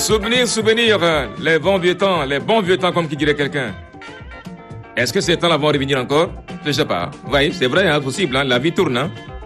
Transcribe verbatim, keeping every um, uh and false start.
Souvenir, souvenir, les bons vieux temps, les bons vieux temps comme qui dirait quelqu'un. Est-ce que ces temps-là vont revenir encore? Je sais pas. Oui, c'est vrai, hein, possible, hein, la vie tourne. Hein.